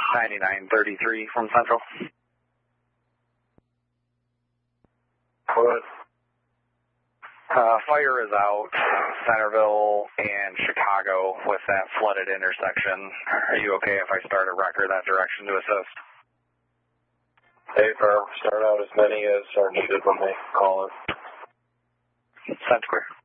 9933 from Central. What? Fire is out, Centerville and Chicago with that flooded intersection. Are you okay if I start a wrecker that direction to assist? Hey, firm, start out as many as are needed when they call it. Sounds clear.